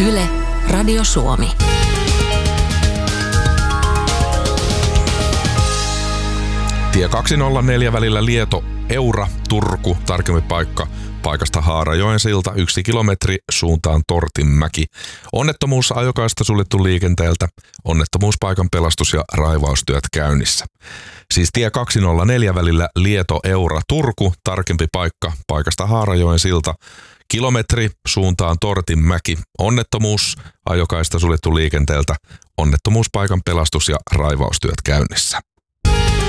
Yle, Radio Suomi. Tie 204 välillä Lieto, Eura, Turku, tarkemmin paikasta Haarajoen silta 1 kilometri suuntaan Tortinmäki. Onnettomuus ajokaista suljettu liikenteeltä, onnettomuuspaikan pelastus- ja raivaustyöt käynnissä. Siis tie 204 välillä Lieto, Eura, Turku, tarkempi paikasta Haarajoen silta, kilometri suuntaan Tortinmäki. Onnettomuus ajokaista suljettu liikenteeltä, onnettomuuspaikan pelastus- ja raivaustyöt käynnissä.